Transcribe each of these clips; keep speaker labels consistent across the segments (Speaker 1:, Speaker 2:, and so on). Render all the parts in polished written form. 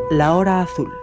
Speaker 1: La Hora Azul.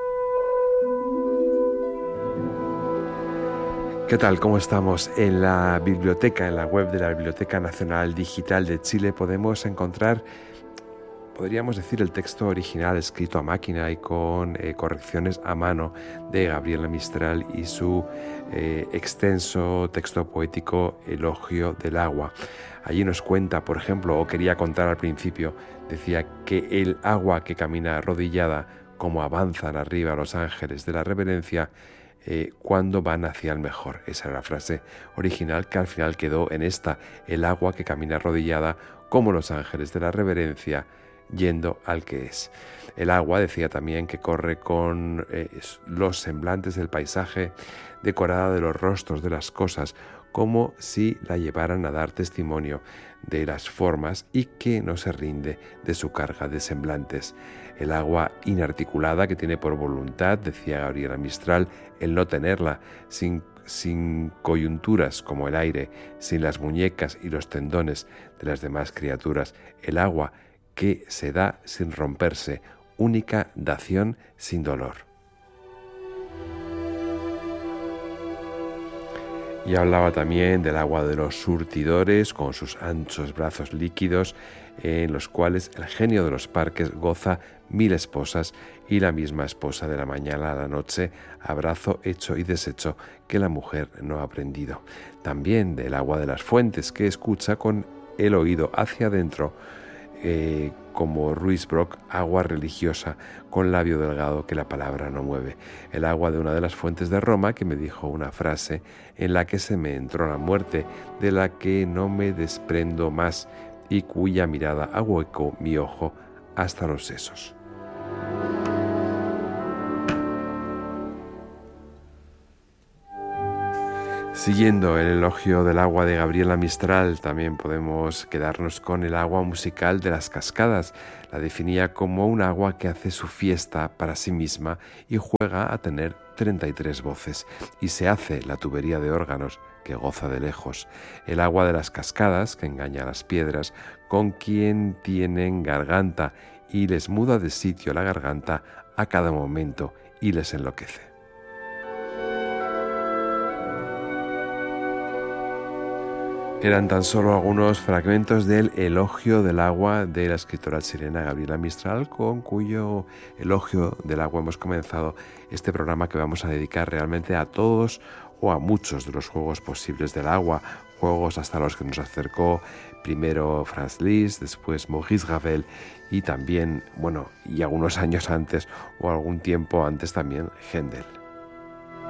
Speaker 2: ¿Qué tal? ¿Cómo estamos? En la biblioteca, en la web de la Biblioteca Nacional Digital de Chile podemos encontrar, podríamos decir, el texto original escrito a máquina y con correcciones a mano de Gabriela Mistral y su extenso texto poético Elogio del agua. Allí nos cuenta, por ejemplo, o quería contar al principio, decía que el agua que camina arrodillada, como avanzan arriba los ángeles de la reverencia, cuando van hacia el mejor. Esa era la frase original que al final quedó en esta: el agua que camina arrodillada como los ángeles de la reverencia, yendo al que es. El agua, decía también, que corre con los semblantes del paisaje, decorada de los rostros de las cosas, como si la llevaran a dar testimonio de las formas, y que no se rinde de su carga de semblantes. El agua inarticulada, que tiene por voluntad, decía Gabriela Mistral, el no tenerla, sin coyunturas como el aire, sin las muñecas y los tendones de las demás criaturas. El agua que se da sin romperse, única dación sin dolor. Y hablaba también del agua de los surtidores, con sus anchos brazos líquidos, en los cuales el genio de los parques goza 1000 esposas, y la misma esposa de la mañana a la noche, abrazo hecho y deshecho que la mujer no ha aprendido. También del agua de las fuentes, que escucha con el oído hacia adentro, como Ruysbrock, agua religiosa con labio delgado que la palabra no mueve. El agua de una de las fuentes de Roma, que me dijo una frase en la que se me entró la muerte, de la que no me desprendo más, y cuya mirada ahuecó mi ojo hasta los sesos. Siguiendo el elogio del agua de Gabriela Mistral, también podemos quedarnos con el agua musical de las cascadas. La definía como un agua que hace su fiesta para sí misma y juega a tener 33 voces, y se hace la tubería de órganos que goza de lejos. El agua de las cascadas, que engaña a las piedras, con quien tienen garganta, y les muda de sitio la garganta a cada momento y les enloquece. Eran tan solo algunos fragmentos del Elogio del agua de la escritora chilena Gabriela Mistral, con cuyo elogio del agua hemos comenzado este programa, que vamos a dedicar realmente a todos o a muchos de los juegos posibles del agua, juegos hasta los que nos acercó primero Franz Liszt, después Maurice Ravel, y también, y algunos años antes o algún tiempo antes también Händel.